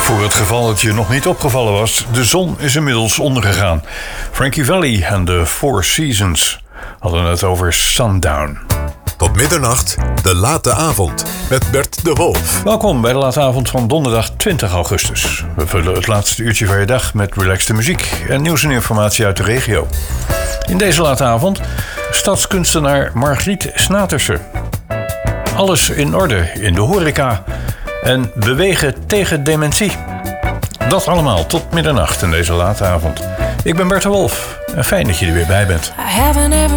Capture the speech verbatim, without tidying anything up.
Voor het geval dat je nog niet opgevallen was, de zon is inmiddels ondergegaan. Frankie Valli en de Four Seasons hadden het over Sundown. Tot middernacht, de late avond, met Bert de Wolf. Welkom bij de late avond van donderdag twintig augustus. We vullen het laatste uurtje van je dag met relaxte muziek en nieuws en informatie uit de regio. In deze late avond stadskunstenaar Margriet Snatersen. Alles in orde in de horeca en bewegen tegen dementie. Dat allemaal tot middernacht in deze late avond. Ik ben Bert de Wolf en fijn dat je er weer bij bent. I haven't ever